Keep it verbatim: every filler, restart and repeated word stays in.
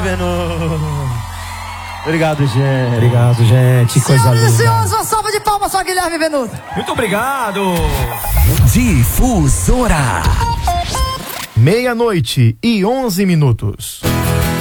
Venuto. Obrigado, gente. Obrigado, gente. Que coisa linda. Senhoras e senhores, uma salva de palmas para Guilherme Venuto. Muito obrigado. Difusora. Meia-noite e onze minutos.